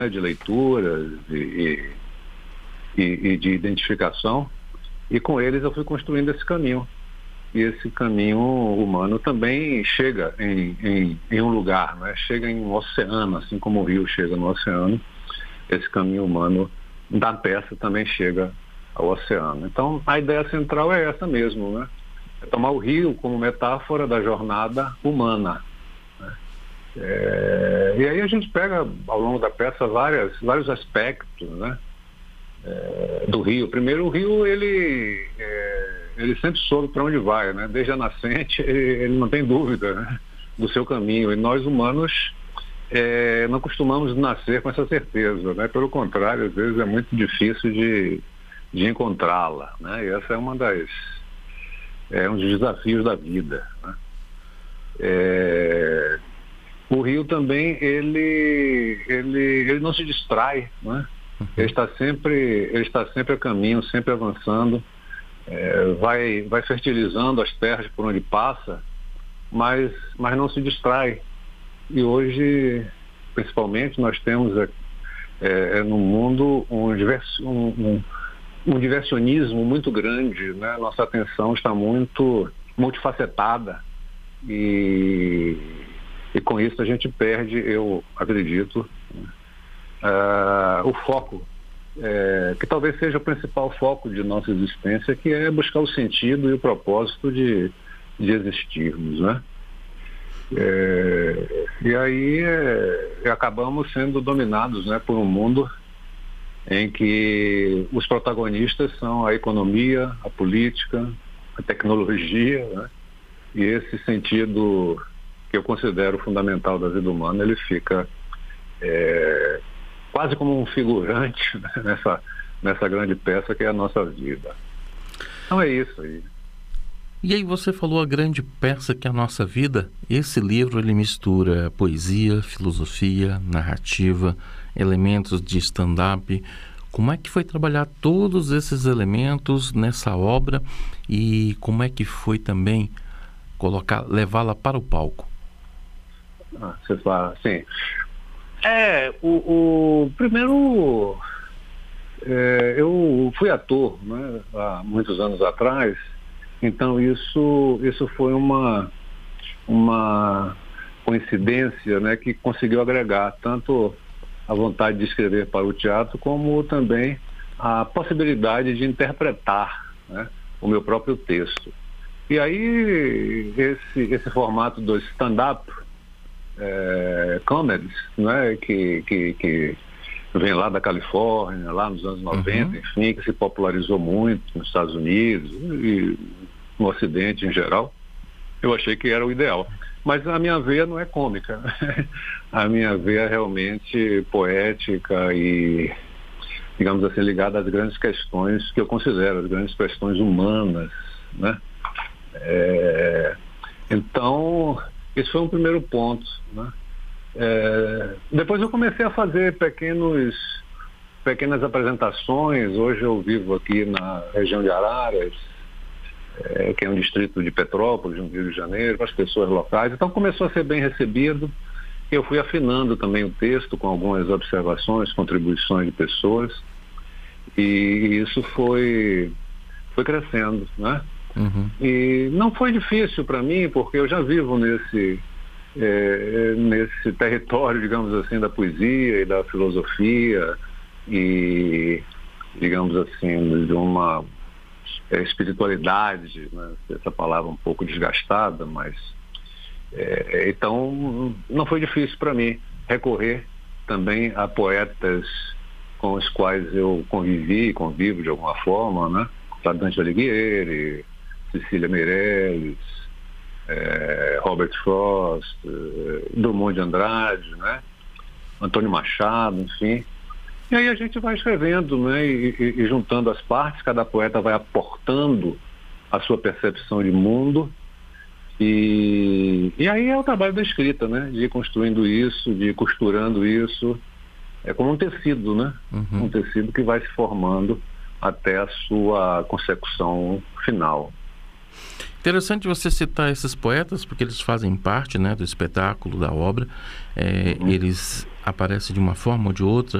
né, de leituras e de identificação, e com eles eu fui construindo esse caminho. E esse caminho humano também chega em um lugar, né? Chega em um oceano, assim como o rio chega no oceano, esse caminho humano da peça também chega ao oceano. Então, a ideia central é essa mesmo, né? É tomar o rio como metáfora da jornada humana, né? E aí a gente pega, ao longo da peça, vários aspectos, né? Do rio. Primeiro, o rio, ele sempre soube para onde vai, né? Desde a nascente, ele não tem dúvida, né, do seu caminho. E nós, humanos, não costumamos nascer com essa certeza, né? Pelo contrário, às vezes é muito difícil de encontrá-la, né? E essa é um dos desafios da vida, né? O rio também, ele não se distrai, né? Ele está sempre a caminho, sempre avançando, vai fertilizando as terras por onde passa, mas não se distrai. E hoje, principalmente, nós temos no mundo um diversionismo muito grande, né? Nossa atenção está muito multifacetada e com isso a gente perde, eu acredito, o foco, que talvez seja o principal foco de nossa existência, que é buscar o sentido e o propósito de existirmos, né? E aí acabamos sendo dominados, né, por um mundo em que os protagonistas são a economia, a política, a tecnologia, né? E esse sentido que eu considero fundamental da vida humana, ele fica quase como um figurante, né, nessa grande peça que é a nossa vida. Então é isso aí. E aí você falou a grande peça que é a nossa vida. Esse livro, ele mistura poesia, filosofia, narrativa, elementos de stand-up. Como é que foi trabalhar todos esses elementos nessa obra e como é que foi também levá-la para o palco? Você fala assim. Primeiro, eu fui ator, né, há muitos anos atrás, então isso foi uma coincidência, né, que conseguiu agregar tanto a vontade de escrever para o teatro, como também a possibilidade de interpretar, né, o meu próprio texto. E aí esse formato do stand-up comedies, né, que vem lá da Califórnia, lá nos anos 90, enfim, que se popularizou muito nos Estados Unidos e no Ocidente em geral, eu achei que era o ideal. Mas a minha veia não é cômica, né? A minha veia é realmente poética e, digamos assim, ligada às grandes questões que eu considero, as grandes questões humanas, né? Então, esse foi um primeiro ponto, né? Depois eu comecei a fazer pequenas apresentações. Hoje eu vivo aqui na região de Araras, que é um distrito de Petrópolis, no Rio de Janeiro, com as pessoas locais. Então começou a ser bem recebido. Eu fui afinando também o texto com algumas observações, contribuições de pessoas, e isso foi crescendo, né? E não foi difícil para mim, porque eu já vivo nesse território, digamos assim, da poesia e da filosofia e, digamos assim, de uma espiritualidade, né? Essa palavra um pouco desgastada, mas então não foi difícil para mim recorrer também a poetas com os quais eu convivi e convivo de alguma forma, né? Dante Alighieri, Cecília Meirelles, Robert Frost, Drummond de Andrade, né? Antônio Machado, enfim. E aí a gente vai escrevendo, né? E juntando as partes, cada poeta vai aportando a sua percepção de mundo. E aí é o trabalho da escrita, né? De ir construindo isso, de ir costurando isso. É como um tecido, né? Um tecido que vai se formando até a sua consecução final. Interessante você citar esses poetas, porque eles fazem parte, né, do espetáculo, da obra. Eles aparece de uma forma ou de outra